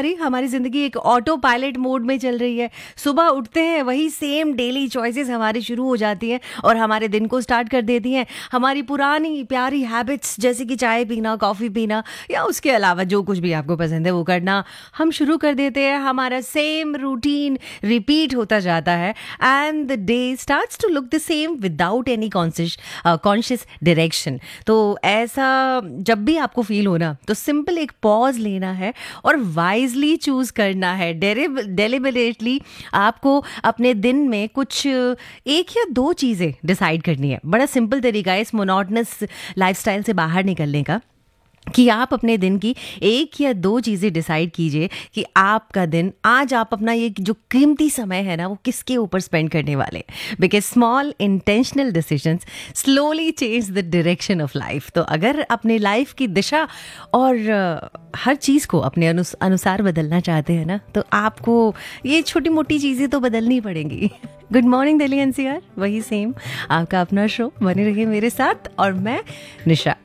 हमारी ज़िंदगी एक ऑटो पायलट मोड में चल रही है। सुबह उठते हैं, वही सेम डेली चॉइसेस हमारी शुरू हो जाती हैं और हमारे दिन को स्टार्ट कर देती हैं। हमारी पुरानी प्यारी हैबिट्स जैसे कि चाय पीना, कॉफ़ी पीना या उसके अलावा जो कुछ भी आपको पसंद है वो करना हम शुरू कर देते हैं। हमारा सेम रूटीन रिपीट होता जाता है and the day starts to look the same without any conscious direction. तो ऐसा जब भी आपको फील हो ना, तो सिंपल एक पॉज लेना है और वाइजली चूज करना है। डेलिबरेटली आपको अपने दिन में कुछ एक या दो चीज़ें डिसाइड करनी है। बड़ा सिंपल तरीका है इस मोनोटनस लाइफस्टाइल से बाहर निकलने का कि आप अपने दिन की एक या दो चीज़ें डिसाइड कीजिए कि आपका दिन, आज आप अपना ये जो कीमती समय है ना, वो किसके ऊपर स्पेंड करने वाले। Because small intentional decisions slowly change the direction of life. तो अगर अपने लाइफ की दिशा और हर चीज़ को अपने अनुसार बदलना चाहते हैं ना, तो आपको ये छोटी मोटी चीज़ें तो बदलनी पड़ेंगी। गुड मॉर्निंग दिल्ली एनसीआर, वही सेम आपका अपना शो, बने रहिए मेरे साथ और मैं निशा।